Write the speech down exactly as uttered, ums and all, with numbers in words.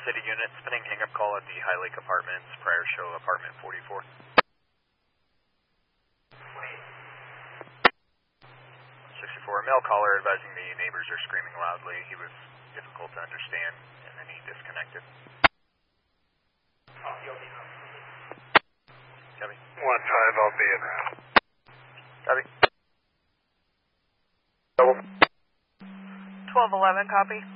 City unit, spinning hang-up call at the High Lake Apartments, prior show apartment forty-four. sixty-four, male caller advising the neighbors are screaming loudly. He was difficult to understand, and then he disconnected. Copy. one five, I'll be in route. Copy. twelve eleven, copy.